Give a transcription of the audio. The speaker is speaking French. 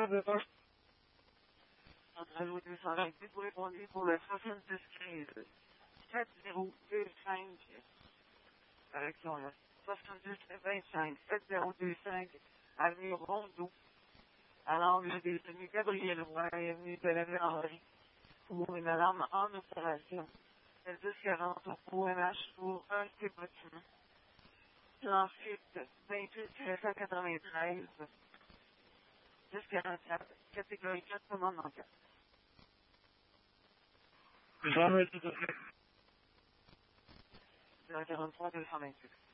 Centrale 228, vous répondez pour le 7015. 7025. Correction, là. 7025, 7025, avenue Rondeau, à l'angle des avenues Gabriel Roy et avenue de la Henri, pour une alarme en opération. 1040 au OMH pour un des bâtiments. Plan FIT 28-193, 1044, catégorie 4, commande en 4. Jamais tout à fait. 043 228.